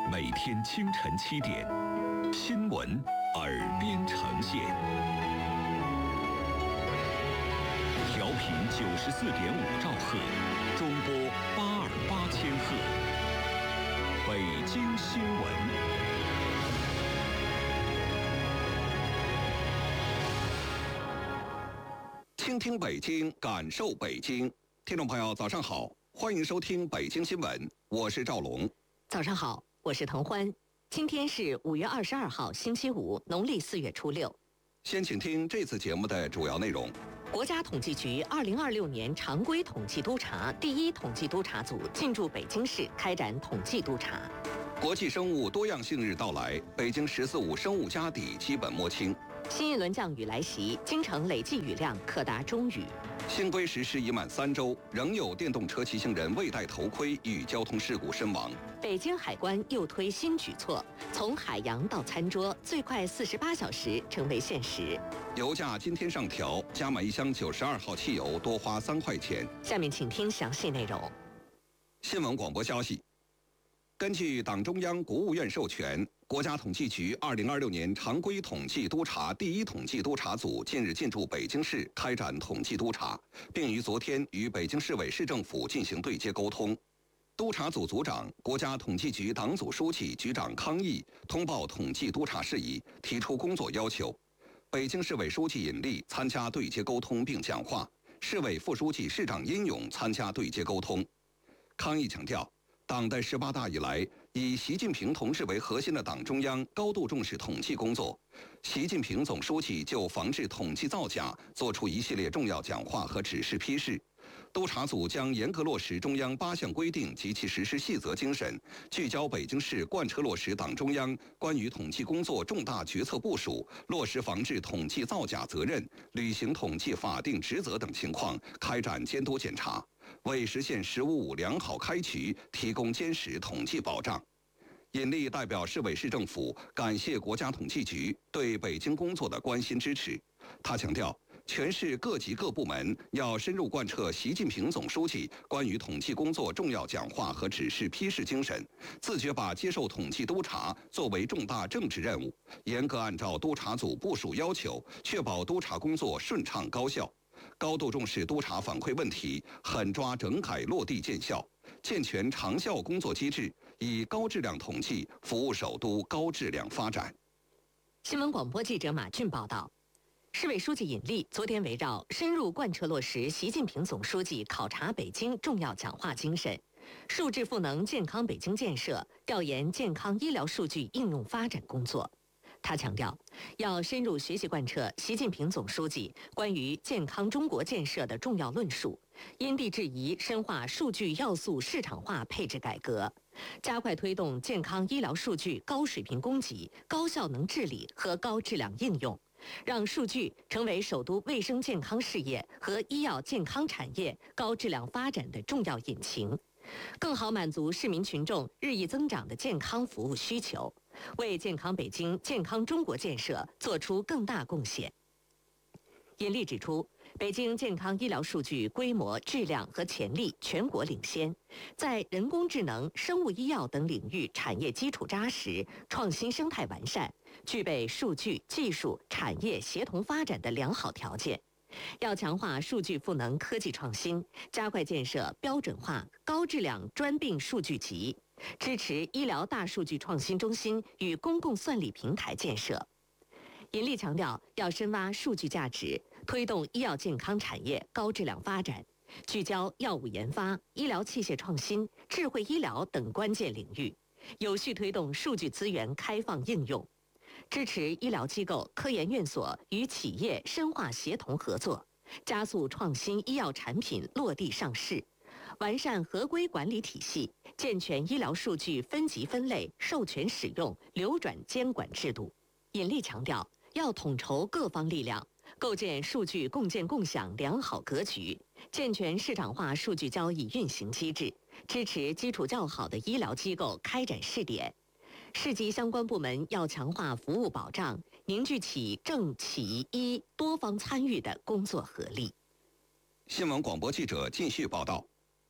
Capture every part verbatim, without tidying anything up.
每天清晨七点，新闻耳边呈现，调频九十四点五兆赫，中波八二八千赫，北京新闻。倾听北京，感受北京。听众朋友，早上好，欢迎收听北京新闻，我是赵龙。 早上好，我是滕欢。今天是五月二十二号，星期五，农历四月初六。 先请听这次节目的主要内容。 国家统计局二零二六年常规统计督察第一统计督察组进驻北京市开展统计督察。 国际生物多样性日到来，北京“十四五”生物家底基本摸清。 新一轮降雨来袭，京城累计雨量可达中雨。 新规实施已满三周，仍有电动车骑行人未戴头盔遇交通事故身亡。 北京海关又推新举措，从海洋到餐桌，最快四十八小时成为现实。 油价今天上调，加满一箱九十二号汽油多花三块钱。 下面请听详细内容。 新闻广播消息。根据党中央、国务院授权，国家统计局二零二六年常规统计督察第一统计督察组近日进驻北京市开展统计督察，并于昨天与北京市委市政府进行对接沟通。督察组组长、国家统计局党组书记、局长康毅通报统计督察事宜，提出工作要求。北京市委书记尹力参加对接沟通并讲话，市委副书记、市长殷勇参加对接沟通。康毅强调，党的十八大以来，以习近平同志为核心的党中央高度重视统计工作。习近平总书记就防治统计造假作出一系列重要讲话和指示批示。督察组将严格落实中央八项规定及其实施细则精神，聚焦北京市贯彻落实党中央关于统计工作重大决策部署，落实防治统计造假责任，履行统计法定职责等情况，开展监督检查，为实现“十五五”良好开局提供坚实统计保障。尹力代表市委市政府感谢国家统计局对北京工作的关心支持。他强调，全市各级各部门要深入贯彻习近平总书记关于统计工作重要讲话和指示批示精神，自觉把接受统计督察作为重大政治任务，严格按照督察组部署要求，确保督察工作顺畅高效。高度重视督察反馈问题，狠抓整改落地见效，健全长效工作机制，以高质量统计服务首都高质量发展。 新闻广播记者马俊报道。市委书记尹力昨天围绕深入贯彻落实习近平总书记考察北京重要讲话精神，数质赋能健康北京建设，调研健康医疗数据应用发展工作。他强调，要深入学习贯彻习近平总书记关于健康中国建设的重要论述，因地制宜深化数据要素市场化配置改革，加快推动健康医疗数据高水平供给、高效能治理和高质量应用，让数据成为首都卫生健康事业和医药健康产业高质量发展的重要引擎，更好满足市民群众日益增长的健康服务需求，为健康北京、健康中国建设做出更大贡献。尹力指出，北京健康医疗数据规模、质量和潜力全国领先，在人工智能、生物医药等领域产业基础扎实，创新生态完善，具备数据、技术、产业协同发展的良好条件。要强化数据赋能科技创新，加快建设标准化、高质量专病数据集，支持医疗大数据创新中心与公共算力平台建设。尹力强调，要深挖数据价值，推动医药健康产业高质量发展，聚焦药物研发、医疗器械创新、智慧医疗等关键领域，有序推动数据资源开放应用，支持医疗机构、科研院所与企业深化协同合作，加速创新医药产品落地上市，完善合规管理体系，健全医疗数据分级分类、授权使用、流转监管制度。尹力强调，要统筹各方力量，构建数据共建共享良好格局，健全市场化数据交易运行机制，支持基础较好的医疗机构开展试点。市级相关部门要强化服务保障，凝聚起政企医多方参与的工作合力。 新闻广播记者继续报道。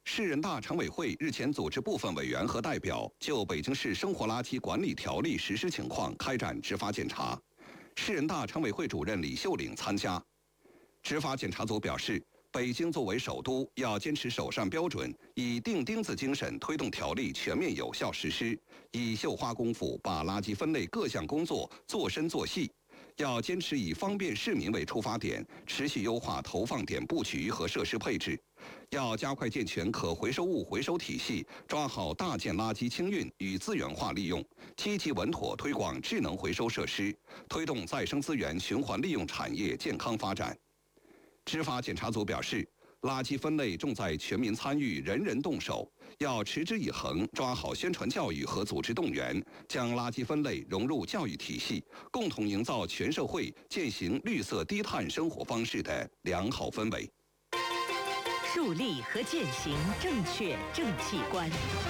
市人大常委会日前组织部分委员和代表就北京市生活垃圾管理条例实施情况开展执法检查，市人大常委会主任李秀岭参加。执法检查组表示，北京作为首都，要坚持首善标准，以钉钉子精神推动条例全面有效实施，以绣花功夫把垃圾分类各项工作做深做细。要坚持以方便市民为出发点，持续优化投放点布局和设施配置。要加快健全可回收物回收体系，抓好大件垃圾清运与资源化利用，积极稳妥推广智能回收设施，推动再生资源循环利用产业健康发展。执法检查组表示，垃圾分类重在全民参与，人人动手，要持之以恒，抓好宣传教育和组织动员，将垃圾分类融入教育体系，共同营造全社会践行绿色低碳生活方式的良好氛围。 树立和践行正确正气观。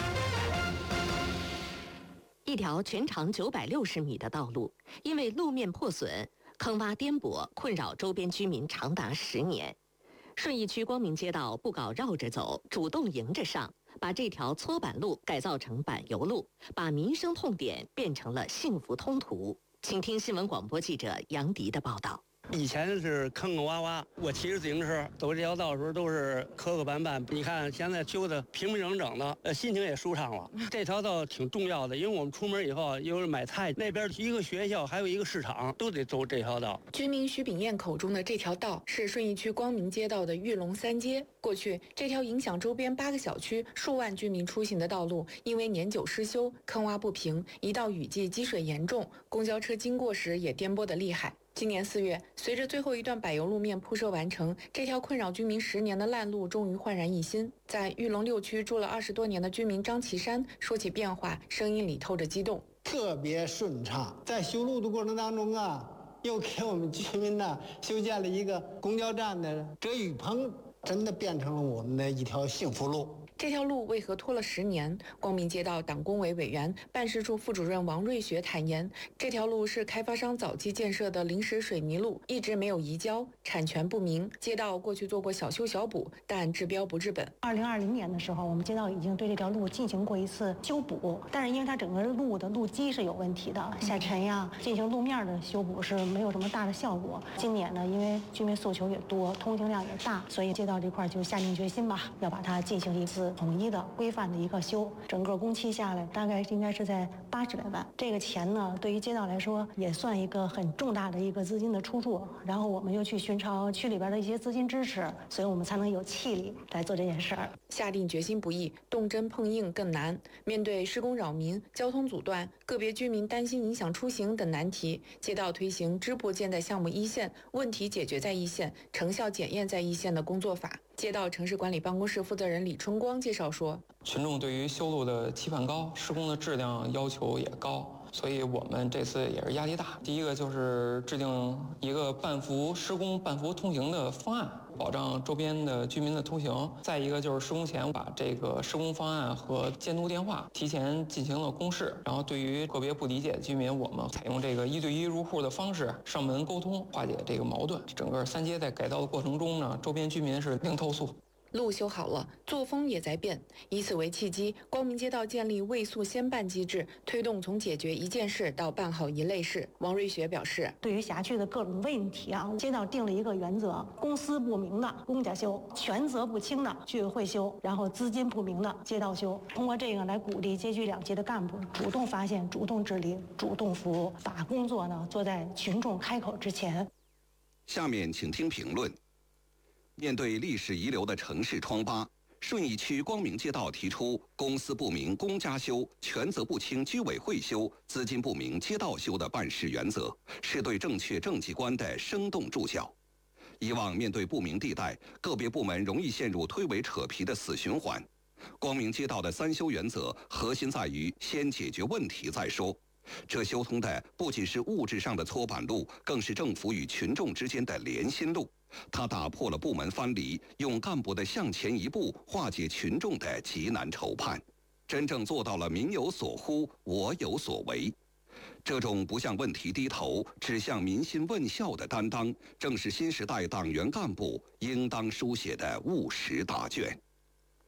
一条全长九百六十米的道路，因为路面破损、坑洼颠簸，困扰周边居民长达十年。顺义区光明街道不搞绕着走，主动迎着上，把这条搓板路改造成柏油路，把民生痛点变成了幸福通途。请听新闻广播记者杨迪的报道。 以前是坑坑洼洼，我骑着自行车走这条道的时候都是磕磕绊绊。你看现在修的平平整整的，呃，心情也舒畅了。这条道挺重要的，因为我们出门以后，有人买菜，那边一个学校，还有一个市场，都得走这条道。 居民徐炳燕口中的这条道是顺义区光明街道的玉龙三街。过去，这条影响周边八个小区数万居民出行的道路，因为年久失修，坑洼不平，一到雨季积水严重，公交车经过时也颠簸得厉害。今年四月，随着最后一段柏油路面铺设完成，这条困扰居民十年的烂路终于焕然一新。在玉龙六区住了二十多年的居民张其山说起变化，声音里透着激动。 特别顺畅，在修路的过程当中啊，又给我们居民呢修建了一个公交站的遮雨棚，真的变成了我们的一条幸福路。 这条路为何拖了十年？光明街道党工委委员、办事处副主任王瑞雪坦言，这条路是开发商早期建设的临时水泥路，一直没有移交，产权不明。街道过去做过小修小补，但治标不治本。 二零二零年的时候，我们街道已经对这条路进行过一次修补，但是因为它整个路的路基是有问题的，下沉呀，进行路面的修补是没有什么大的效果。今年呢，因为居民诉求也多，通行量也大，所以街道这块就下定决心吧，要把它进行一次统一的规范的一个修，整个工期下来大概应该是在八十来万。这个钱呢，对于街道来说也算一个很重大的一个资金的出处。然后我们又去寻找区里边的一些资金支持，所以我们才能有气力来做这件事儿。 下定决心不易，动真碰硬更难。面对施工扰民、交通阻断、个别居民担心影响出行等难题，街道推行支部建在项目一线、问题解决在一线、成效检验在一线的工作法。街道城市管理办公室负责人李春光介绍说， 群众对于修路的期盼高，施工的质量要求也高，所以我们这次也是压力大。第一个就是制定一个半幅施工、半幅通行的方案，保障周边的居民的通行。再一个就是施工前把这个施工方案和监督电话提前进行了公示，然后对于个别不理解的居民，我们采用这个一对一入户的方式上门沟通，化解这个矛盾。整个三街在改造的过程中呢，周边居民是零投诉。 路修好了，作风也在变。以此为契机，光明街道建立未速先办机制，推动从解决一件事到办好一类事。王瑞雪表示， 对于辖区的各种问题啊，街道定了一个原则：公私不明的公家修，权责不清的居委会修，然后资金不明的街道修。通过这个来鼓励街区两级的干部主动发现、主动治理、主动服务，把工作呢做在群众开口之前。 下面请听评论。面对历史遗留的城市疮疤，顺义区光明街道提出公私不明公家修、权责不清居委会修、资金不明街道修的办事原则，是对正确政绩观的生动注脚。以往面对不明地带，个别部门容易陷入推诿扯皮的死循环。光明街道的三修原则核心在于先解决问题再说。这修通的不仅是物质上的搓板路，更是政府与群众之间的连心路。它打破了部门藩篱，用干部的向前一步化解群众的急难愁盼，真正做到了民有所呼，我有所为。这种不向问题低头，只向民心问孝的担当，正是新时代党员干部应当书写的务实答卷。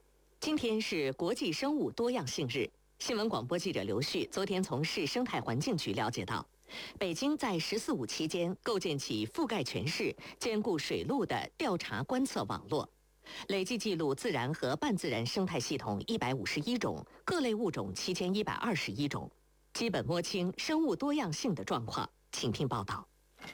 今天是国际生物多样性日。新闻广播记者刘旭昨天从市生态环境局了解到，北京在“十四五”期间构建起覆盖全市、兼顾水陆的调查观测网络，累计记录自然和半自然生态系统一百五十一种，各类物种七千一百二十一种，基本摸清生物多样性的状况。请听报道。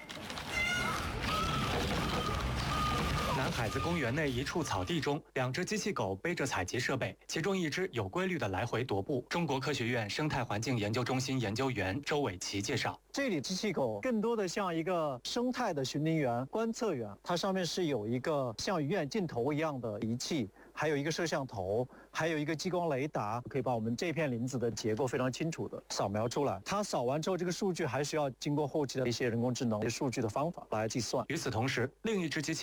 南海子公园内一处草地中，两只机器狗背着采集设备，其中一只有规律地来回踱步。中国科学院生态环境研究中心研究员周伟奇介绍， 这里机器狗更多的像一个生态的巡林员、观测员，它上面是有一个像鱼眼镜头一样的仪器，还有一个摄像头，还有一个激光雷达，可以把我们这片林子的结构非常清楚的扫描出来。它扫完之后，这个数据还需要经过后期的一些人工智能的数据的方法来计算。 与此同时，另一只机器